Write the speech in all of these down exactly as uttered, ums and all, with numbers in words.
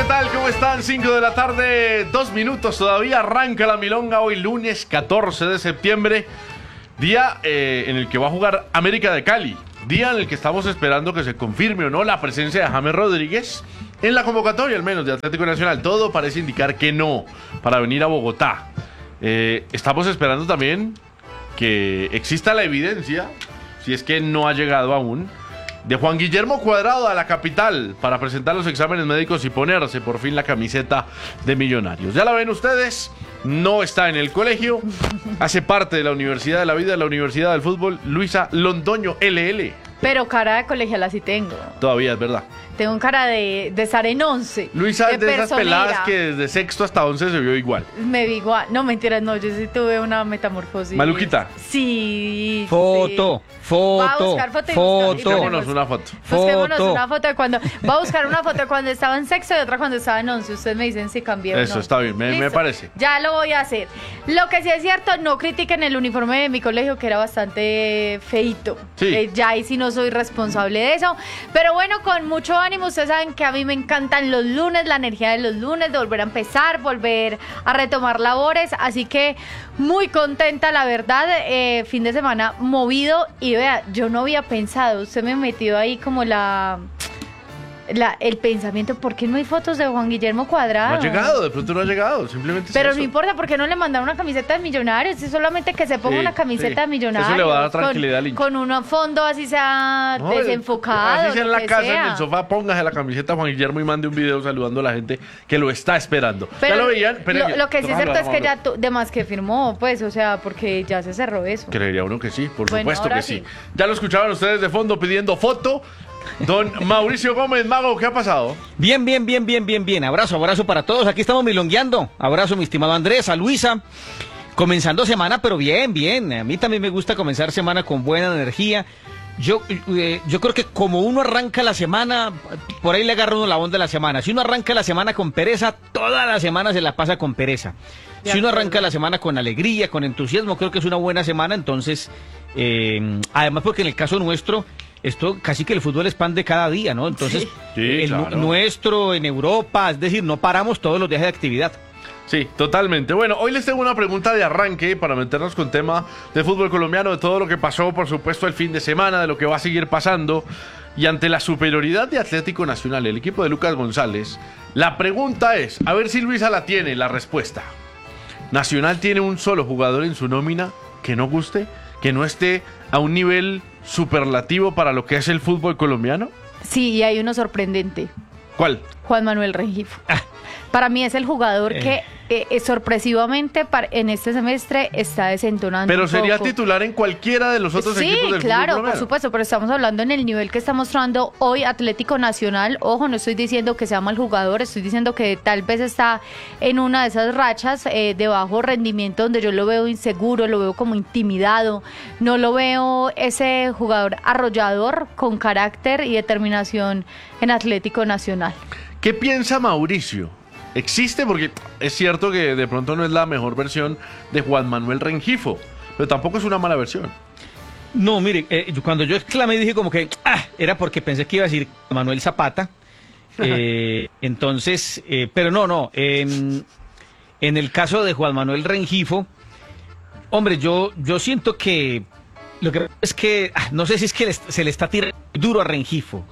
tal? ¿Cómo están? cinco de la tarde, dos minutos todavía. Arranca la milonga hoy lunes catorce de septiembre. Día eh, en el que va a jugar América de Cali. Día en el que estamos esperando que se confirme o no la presencia de James Rodríguez en la convocatoria, al menos, de Atlético Nacional. Todo parece indicar que no, para venir a Bogotá. Eh, estamos esperando también que exista la evidencia, si es que no ha llegado aún, de Juan Guillermo Cuadrado a la capital para presentar los exámenes médicos y ponerse por fin la camiseta de Millonarios. Ya la ven ustedes, no está en el colegio, hace parte de la Universidad de la Vida, de la Universidad del Fútbol, Luisa Londoño, L L. Pero cara de colegiala sí tengo. Todavía es verdad. Tengo cara de, de estar en once. Luisa de es de esas personera. peladas que desde sexto hasta once se vio igual. Me vi igual. No, mentiras, no, yo sí tuve una metamorfosis. ¿Maluquita? Sí. Foto, sí. foto, Va a buscar foto y foto. buscar- y Busquémonos una foto. Busquémonos Foto. una foto de cuando. Va a buscar una foto de cuando estaba en sexto y otra cuando estaba en once. Ustedes me dicen si cambié o no. Eso está bien, me, me ¿Listo? parece. Ya lo voy a hacer. Lo que sí es cierto, no critiquen el uniforme de mi colegio, que era bastante feito. Sí. Eh, ya ahí sí no soy responsable de eso. Pero bueno, con mucho ánimo. Ustedes saben que a mí me encantan los lunes, la energía de los lunes, de volver a empezar, volver a retomar labores. Así que muy contenta, la verdad. Eh, fin de semana movido. Y vea, yo no había pensado, usted me metió ahí como la... La, el pensamiento, ¿por qué no hay fotos de Juan Guillermo Cuadrado? No ha llegado, de pronto no ha llegado, simplemente es Pero eso. no importa, ¿por qué no le mandaron una camiseta de Millonarios? Es solamente que se ponga Sí, una camiseta sí. de Millonarios. Eso le va a dar con- tranquilidad al hincha. Con un fondo así sea No, desenfocado. así sea en lo la que casa, sea. en el sofá, póngase la camiseta Juan Guillermo y mande un video saludando a la gente que lo está esperando. Pero ¿Ya lo veían? Pero lo, lo que sí es cierto es que ya tu- de más que firmó, pues, o sea, porque ya se cerró eso. Creería uno que sí, por Bueno, supuesto ahora que sí. sí. Ya lo escuchaban ustedes de fondo pidiendo foto. Don Mauricio Gómez, Mago, ¿qué ha pasado? Bien, bien, bien, bien, bien, bien. Abrazo, abrazo para todos. Aquí estamos milongueando. Abrazo, mi estimado Andrés, a Luisa. Comenzando semana, pero bien, bien. A mí también me gusta comenzar semana con buena energía. Yo, eh, yo creo que como uno arranca la semana, por ahí le agarra uno la onda de la semana. Si uno arranca la semana con pereza, toda la semana se la pasa con pereza. De Si uno acuerdo. arranca la semana con alegría, con entusiasmo, creo que es una buena semana. Entonces, eh, además porque en el caso nuestro, esto casi que el fútbol es pan de cada día, ¿no? Entonces, Sí, el nu- claro. nuestro en Europa, es decir, no paramos todos los días de actividad. Sí, totalmente. Bueno, hoy les tengo una pregunta de arranque para meternos con tema de fútbol colombiano, de todo lo que pasó, por supuesto, el fin de semana, de lo que va a seguir pasando. Y ante la superioridad de Atlético Nacional, el equipo de Lucas González, la pregunta es, a ver si Luisa la tiene, la respuesta. ¿Nacional tiene un solo jugador en su nómina que no guste, que no esté a un nivel superlativo para lo que es el fútbol colombiano? Sí, y hay uno sorprendente. ¿Cuál? Juan Manuel Rengifo. Para mí es el jugador Eh. que eh, eh, sorpresivamente par- en este semestre está desentonando Pero un sería poco. titular en cualquiera de los otros Sí, equipos del claro, fútbol por colombiano. supuesto, pero estamos hablando en el nivel que está mostrando hoy Atlético Nacional. Ojo, no estoy diciendo que sea mal jugador, estoy diciendo que tal vez está en una de esas rachas eh, de bajo rendimiento donde yo lo veo inseguro, lo veo como intimidado, no lo veo ese jugador arrollador con carácter y determinación en Atlético Nacional. ¿Qué piensa Mauricio? ¿Existe? Porque es cierto que de pronto no es la mejor versión de Juan Manuel Rengifo, pero tampoco es una mala versión. No, mire, eh, yo- cuando yo exclamé dije como que ah, era porque pensé que iba a decir Manuel Zapata. Eh, entonces, eh, pero no, no. En, en el caso de Juan Manuel Rengifo, hombre, yo, yo siento que lo que es que ah, no sé si es que le- se le está tirando duro a Rengifo.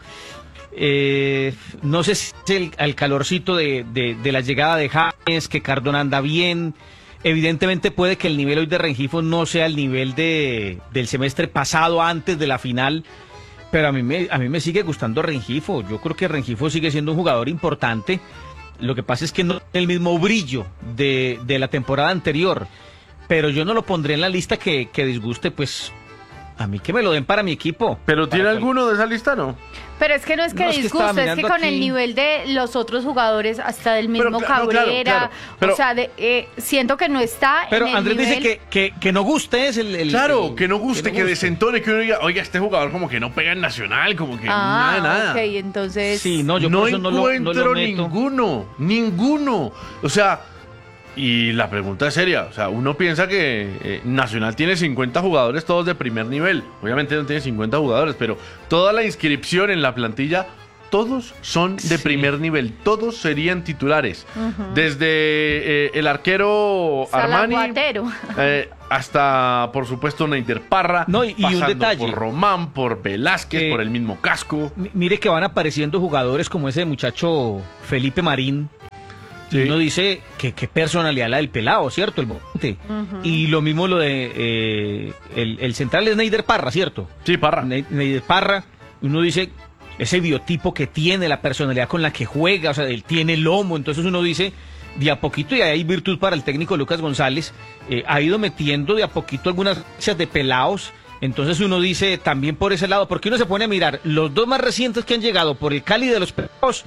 Eh, no sé si es el, al calorcito de, de, de la llegada de James, que Cardona anda bien. Evidentemente puede que el nivel hoy de Rengifo no sea el nivel de, del semestre pasado antes de la final, pero a mí, me, a mí me sigue gustando Rengifo. Yo creo que Rengifo sigue siendo un jugador importante. Lo que pasa es que no tiene el mismo brillo de, de la temporada anterior, pero yo no lo pondré en la lista que, que disguste, pues a mí que me lo den para mi equipo. ¿Pero tiene Para alguno de esa lista, no? Pero es que no es que No, es que estaba disguste, es que mirando con el aquí. nivel de los otros jugadores, hasta del mismo Pero, claro, claro, Cabrera, claro, pero- o sea, de, eh, siento que no está Pero en el Andrés nivel... dice que, que, que no guste es el... el- Claro, el- que no guste, que, guste. desentone, que uno diga, oiga, este jugador como que no pega en Nacional, como que Ah, nada, nada. ok, entonces... Sí, no, yo no por eso no lo, encuentro no lo meto. ninguno, ninguno. O sea, y la pregunta es seria. O sea, uno piensa que eh, Nacional tiene cincuenta jugadores todos de primer nivel. Obviamente no tiene cincuenta jugadores, pero toda la inscripción en la plantilla todos son de Sí. primer nivel, todos serían titulares. Desde eh, el arquero Armani Salaguatero. eh, hasta, por supuesto, Neider Parra, No, y- y un pasando detalle. por Román, por Velázquez, Que- por el mismo Casco. M- Mire que van apareciendo jugadores como ese muchacho Felipe Marín. Sí. Y uno dice que qué personalidad la del pelado, ¿cierto? El volante. Y lo mismo lo de eh, el, el central es Neider Parra, ¿cierto? Sí, Parra. Ne- Neider Parra. Uno dice ese biotipo que tiene, la personalidad con la que juega, o sea, él tiene lomo. Entonces uno dice, de a poquito, y hay virtud para el técnico Lucas González, eh, ha ido metiendo de a poquito algunas fichas de pelados. Entonces uno dice también por ese lado, porque uno se pone a mirar los dos más recientes que han llegado por el Cali de los pelados,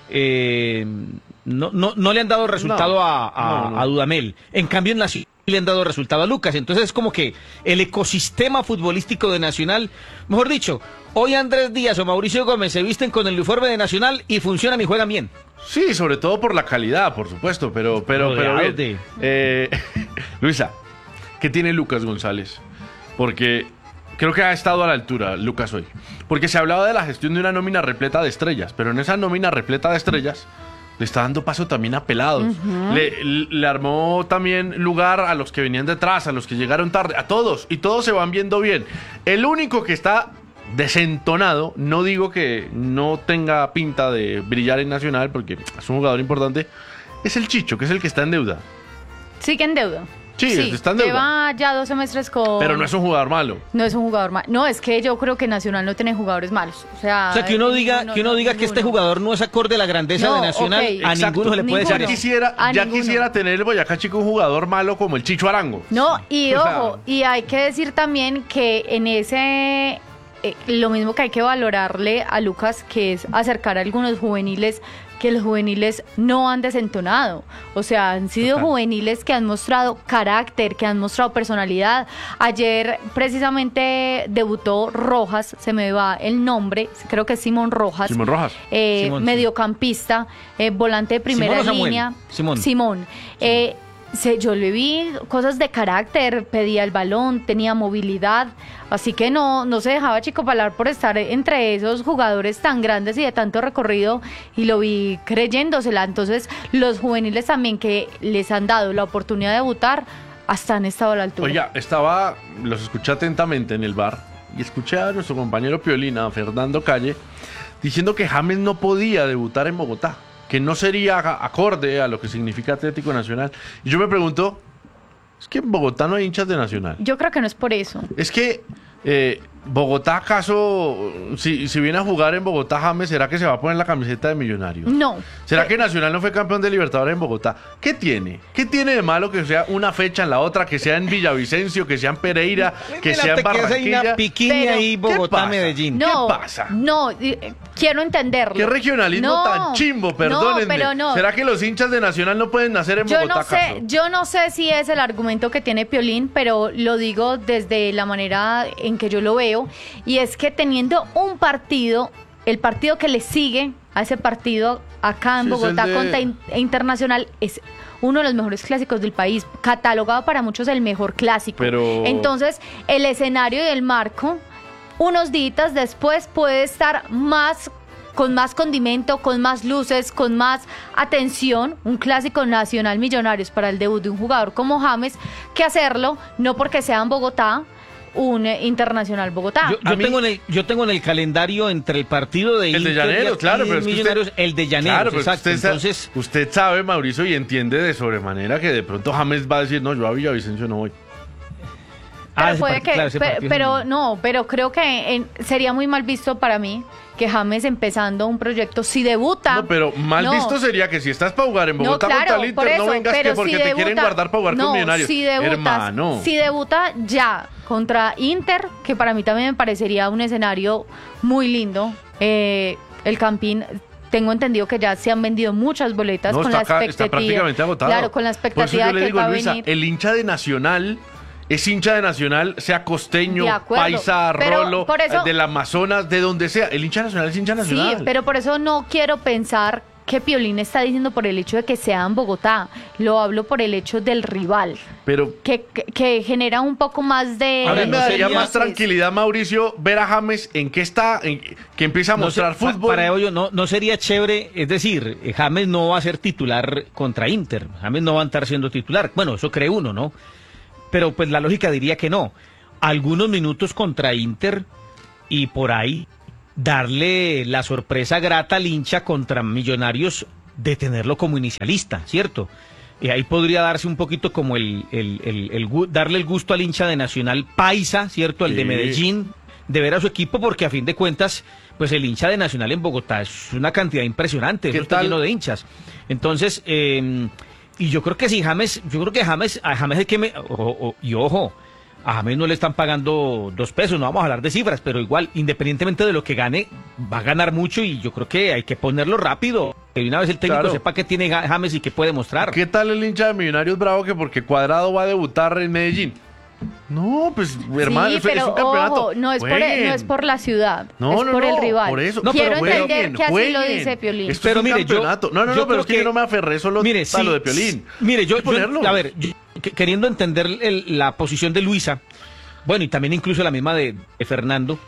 eh, no, no, no le han dado resultado No, a, a, no, no. a Dudamel. En cambio en Nacional le han dado resultado a Lucas. Entonces es como que el ecosistema futbolístico de Nacional, mejor dicho, hoy Andrés Díaz o Mauricio Gómez se visten con el uniforme de Nacional y funcionan y juegan bien. Sí, sobre todo por la calidad, por supuesto, pero, pero, pero Rodeados bien. de- Eh, Luisa, ¿qué tiene Lucas González? Porque creo que ha estado a la altura Lucas hoy. Porque se hablaba de la gestión de una nómina repleta de estrellas, pero en esa nómina repleta de estrellas le está dando paso también a pelados. le, le armó también lugar a los que venían detrás, a los que llegaron tarde, a todos, y todos se van viendo bien. El único que está desentonado, no digo que no tenga pinta de brillar en Nacional, porque es un jugador importante, es el Chicho, que es el que está en deuda. Sigue en deuda. Sí, está en deuda. Lleva ya dos semestres con... Pero no es un jugador malo. No es un jugador malo. No, es que yo creo que Nacional no tiene jugadores malos. O sea, O sea, que uno diga, ninguno, que uno no, diga que este ninguno. jugador no es acorde a la grandeza No, de Nacional, ok. a Exacto. ninguno se le puede Ninguno. echar Ya eso. quisiera, A ya ninguno. quisiera tener el Boyacá Chico un jugador malo como el Chicho Arango. No, y O sea, ojo, y hay que decir también que en ese... eh, lo mismo que hay que valorarle a Lucas, que es acercar a algunos juveniles que los juveniles no han desentonado. O sea, han sido Total. juveniles que han mostrado carácter, que han mostrado personalidad. Ayer precisamente debutó Rojas, se me va el nombre, creo que es Simón Rojas. Simón Rojas. eh, Simón, sí. mediocampista, eh, volante de primera ¿Simón o Samuel? línea. Simón. Simón. Eh, se, yo le vi cosas de carácter, pedía el balón, tenía movilidad, así que no, no se dejaba chicopalar por estar entre esos jugadores tan grandes y de tanto recorrido, y lo vi creyéndosela. Entonces los juveniles también que les han dado la oportunidad de debutar hasta han estado a la altura. Oiga, estaba, los escuché atentamente en el bar y escuché a nuestro compañero Piolina, Fernando Calle, diciendo que James no podía debutar en Bogotá, que no sería a- acorde a lo que significa Atlético Nacional. Y yo me pregunto, es que en Bogotá no hay hinchas de Nacional. Yo creo que no es por eso. Es que eh, Bogotá, acaso, si, si viene a jugar en Bogotá James, ¿será que se va a poner la camiseta de Millonarios? No. ¿Será que Nacional no fue campeón de Libertadores en Bogotá? ¿Qué tiene? ¿Qué tiene de malo que sea una fecha en la otra, que sea en Villavicencio, que sea en Pereira, que sea en Espérate, que hay una Barranquilla? piquiña Pero, ahí, ¿qué pasa? Bogotá-Medellín. No, pasa? No, eh, quiero entenderlo. ¿Qué regionalismo No, tan chimbo? Perdónenme. No, pero no. ¿Será que los hinchas de Nacional no pueden nacer en Yo Bogotá, no sé, acaso? yo no sé si es el argumento que tiene Piolín, pero lo digo desde la manera en que yo lo veo, y es que teniendo un partido, el partido que le sigue a ese partido acá en Sí, es Bogotá el de- contra In- Internacional es uno de los mejores clásicos del país, catalogado para muchos el mejor clásico. Pero- Entonces, el escenario y el marco, unos días después puede estar más con más condimento, con más luces, con más atención, un clásico nacional Millonarios para el debut de un jugador como James, que hacerlo no porque sea en Bogotá, un eh, Internacional Bogotá. Yo, A yo mí- tengo en el, yo tengo en el calendario entre el partido de El de Inter y Llaneros, aquí claro, pero es que Millonarios, usted- el de Llaneros, Claro, pero exacto. usted, sa- Entonces, usted sabe, Mauricio, y entiende de sobremanera que de pronto James va a decir, no, yo a Villavicencio no voy. Pero ah, ese puede part- que, claro, ese pe- partido pero, es un- no, pero creo que en- sería muy mal visto para mí que James empezando un proyecto, si debuta. No, pero mal no. visto sería que si estás para jugar en No, Bogotá claro, contra el por Inter, no eso, vengas que pero porque si te debuta- quieren guardar para jugar no, con Millonarios. Si debutas, Hermano. si debuta ya contra Inter, que para mí también me parecería un escenario muy lindo. Eh, el Campín, tengo entendido que ya se han vendido muchas boletas No, con está, la acá, expectativa. está prácticamente agotado. Claro, con la Por eso expectativa yo de le que digo, va a Luisa, venir. el hincha de Nacional es hincha de Nacional, sea costeño, De acuerdo, paisa, pero rolo, por eso- del Amazonas, de donde sea. El hincha nacional es hincha nacional. Sí, pero por eso no quiero pensar que Piolín está diciendo por el hecho de que sea en Bogotá, lo hablo por el hecho del rival, Pero que, que, que genera un poco más de... a mí me no daría sería- más tranquilidad, Mauricio, ver a James en qué está, en, que empieza a No mostrar sé, pa- fútbol. Para ello no, no sería chévere, es decir, eh, James no va a ser titular contra Inter, James no va a estar siendo titular. Bueno, eso cree uno, ¿no? Pero pues la lógica diría que no. Algunos minutos contra Inter y por ahí darle la sorpresa grata al hincha contra Millonarios de tenerlo como inicialista, ¿cierto? Y ahí podría darse un poquito como el, el, el- el gu- darle el gusto al hincha de Nacional Paisa, ¿cierto? El de Sí. Medellín, de ver a su equipo, porque a fin de cuentas, pues el hincha de Nacional en Bogotá es una cantidad impresionante, ¿Qué eso está tal? lleno de hinchas. Entonces, eh, y yo creo que si James, yo creo que James, a James hay que me, o- o- y ojo, a James no le están pagando dos pesos, no vamos a hablar de cifras, pero igual, independientemente de lo que gane, va a ganar mucho y yo creo que hay que ponerlo rápido, que de una vez el técnico Claro. sepa que tiene Ga- James y que puede mostrar. ¿Qué tal el hincha de Millonarios bravo que porque Cuadrado va a debutar en Medellín? No, pues hermano, sí, es, es pero un campeonato. ojo, no es, por, Jueguen. no es por la ciudad, No, es no, por no, el rival. por eso. No, pero Quiero jueguen, entender que así lo jueguen. dice Piolín. Esto Pero es un mire, yo- campeonato. no, no, yo no, pero creo es que, yo que- no me aferré solo Mire, a sí, lo de Piolín. Mire, yo, Hay que ponerlo. yo- a ver, yo- que- queriendo entender el- la posición de Luisa, bueno, y también incluso la misma de, de Fernando,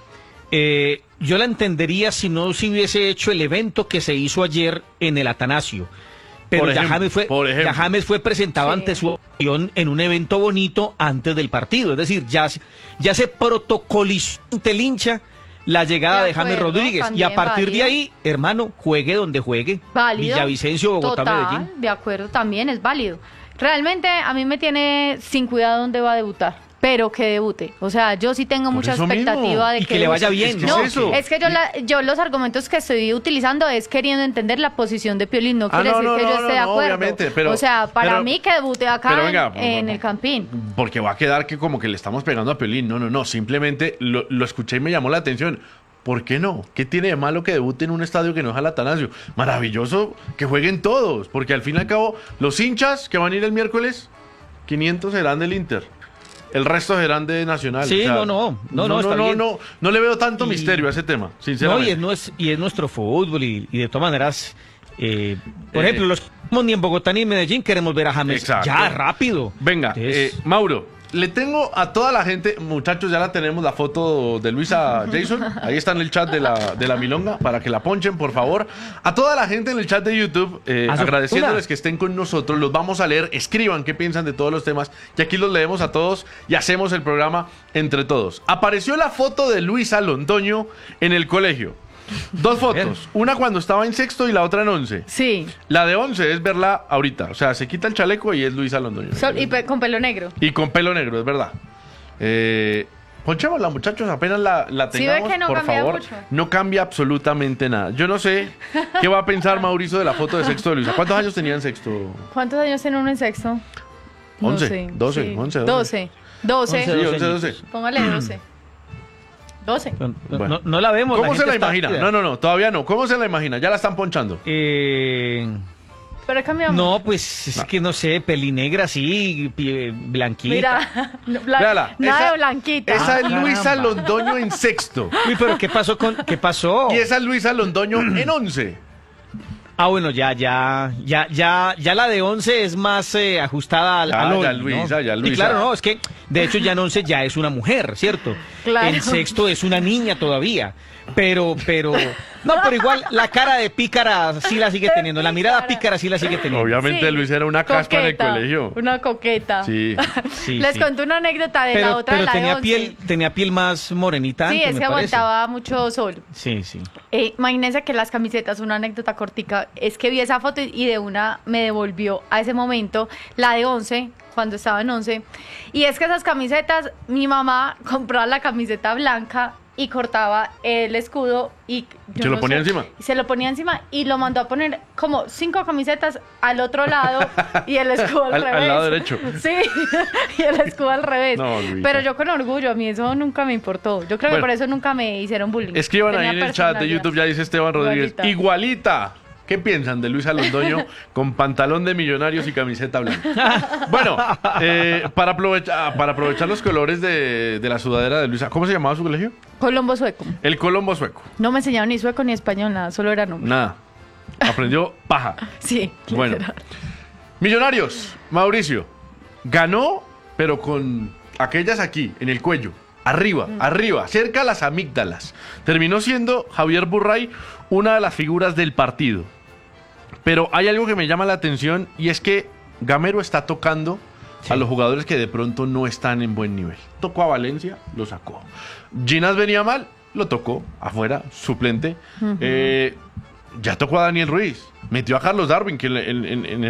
eh, yo la entendería si no se hubiese hecho el evento que se hizo ayer en el Atanasio. Pero Por ya, ejemplo, James fue, por ejemplo. ya James fue presentado Sí. ante su afición en un evento bonito antes del partido. Es decir, ya, se- ya se protocolizó ante el hincha la llegada De de James acuerdo, Rodríguez. Y a también partir de válido. ahí, hermano, juegue donde juegue. Válido. Villavicencio, Bogotá, Total, Medellín. de acuerdo, también es válido. Realmente a mí me tiene sin cuidado dónde va a debutar, pero que debute. O sea, yo sí tengo Por mucha eso mismo. expectativa de Y que, que le vaya debute. bien, ¿qué No, es eso? es que yo, la- yo los argumentos que estoy utilizando es queriendo entender la posición de Piolín, no Ah, quiere no, decir no, que no, yo no, esté de no, acuerdo. obviamente, pero- o sea, para pero- mí que debute acá pero venga, en, en el Campín. Porque va a quedar que como que le estamos pegando a Piolín. No, no, no. Simplemente lo, lo escuché y me llamó la atención. ¿Por qué no? ¿Qué tiene de malo que debute en un estadio que no es el Atanasio? Maravilloso que jueguen todos. Porque al fin y al cabo, los hinchas que van a ir el miércoles, quinientos serán del Inter. El resto serán de Nacional. Sí, no, no, no, no, está no, bien. no, no le veo tanto Y- misterio a ese tema, No, sinceramente. y es, nues- y es nuestro fútbol y, y de todas maneras, eh, por Eh, ejemplo, los que no estamos ni en Bogotá ni en Medellín queremos ver a James Exacto. ya rápido. Venga, Entonces, eh, Mauro, le tengo a toda la gente, muchachos, ya la tenemos la foto de Luisa Jason, ahí está en el chat de la, de la Milonga, para que la ponchen, por favor. A toda la gente en el chat de YouTube, eh, A su agradeciéndoles fortuna. que estén con nosotros, los vamos a leer, escriban qué piensan de todos los temas, y aquí los leemos a todos y hacemos el programa entre todos. Apareció la foto de Luisa Londoño en el colegio. Dos fotos, una cuando estaba en sexto y la otra en once. Sí, La de once es verla ahorita, o sea, se quita el chaleco y es Luisa Londoño. Sol- y pe- con pelo negro. Y con pelo negro, es verdad. Eh, ponchémosla, muchachos, apenas la, la Sí ve tengamos, que no por cambia favor. mucho. No cambia absolutamente nada. Yo no sé qué va a pensar Mauricio de la foto de sexto de Luisa. ¿Cuántos años tenía en sexto? ¿Cuántos años tiene uno en sexto? once, doce, once, doce. doce. Sí, doce once, años. doce. Póngale doce. doce. no, no- Bueno. no la vemos. ¿Cómo se gente la está imagina? pálida. No, no, no, todavía no. ¿Cómo se la imagina? Ya la están ponchando. Eh, Pero cambiamos. no, pues es No. que no sé, pelinegra, sí, pi- blanquita. Mira, no, blan- Véala, nada esa- de blanquita. Esa Ah, es Luisa caramba. Londoño en sexto. Uy, pero ¿qué pasó con qué pasó? Y esa es Luisa Londoño en once. Ah, bueno, ya, ya, ya, ya, ya la de once es más eh, ajustada al, Ya, al ya hoy, ¿no? Luisa, ya Y Luisa. claro, no, es que de hecho ya en once ya es una mujer, ¿cierto? Claro. En sexto es una niña todavía, pero, pero, no, pero igual la cara de pícara sí la sigue teniendo, la mirada pícara sí la sigue teniendo. Obviamente Sí, Luisa era una caspa en el coqueta, colegio. Una coqueta. Sí. Sí, Les sí. conté una anécdota de la Pero, otra, pero la de tenía once. piel, tenía piel más morenita Sí, antes, es me que parece. aguantaba mucho sol. Sí, sí. Eh, imagínense que las camisetas, una anécdota cortica, es que vi esa foto y de una me devolvió a ese momento la de once, cuando estaba en once. Y es que esas camisetas, mi mamá compraba la camiseta blanca y cortaba el escudo y yo ¿Se lo no ponía sé, encima? y se lo ponía encima y lo mandó a poner como cinco camisetas al otro lado y el escudo al, Al- al revés. lado derecho. Sí, y el escudo al revés. No, Luisa. Pero yo con orgullo, a mí eso nunca me importó. Yo creo Bueno. que por eso nunca me hicieron bullying. Escriban ahí Tenía en el chat de personalidad. YouTube, ya dice Esteban Rodríguez. Igualita. Igualita. ¿Qué piensan de Luisa Londoño con pantalón de Millonarios y camiseta blanca? Bueno, eh, para, aprovechar, para aprovechar los colores de, de la sudadera de Luisa, ¿cómo se llamaba su colegio? Colombo sueco. El Colombo Sueco. No me enseñaron ni sueco ni español, nada, solo era nombre. Nada. Aprendió paja. Sí. Bueno. literal. Millonarios, Mauricio, ganó, pero con aquellas aquí, en el cuello. Arriba, arriba, cerca a las amígdalas. Terminó siendo Javier Burray una de las figuras del partido. Pero hay algo que me llama la atención y es que Gamero está tocando Sí. a los jugadores que de pronto no están en buen nivel. Tocó a Valencia, lo sacó. Ginás venía mal, lo tocó afuera, suplente. Eh, ya tocó a Daniel Ruiz. Metió a Carlos Darwin, que en, en- en- en